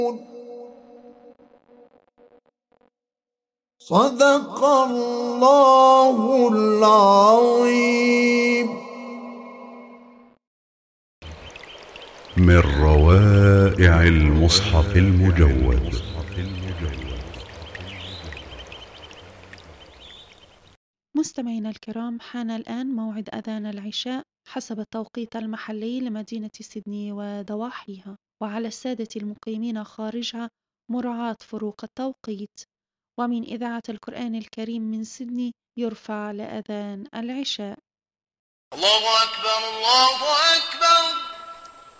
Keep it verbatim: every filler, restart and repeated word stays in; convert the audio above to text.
صدق الله العظيم. من روائع المصحف المجود. مستمعينا الكرام، حان الآن موعد أذان العشاء حسب التوقيت المحلي لمدينة سيدني وضواحيها، وعلى السادة المقيمين خارجها مراعاة فروق التوقيت. ومن إذاعة القرآن الكريم من سيدني يرفع لأذان العشاء. الله أكبر الله أكبر.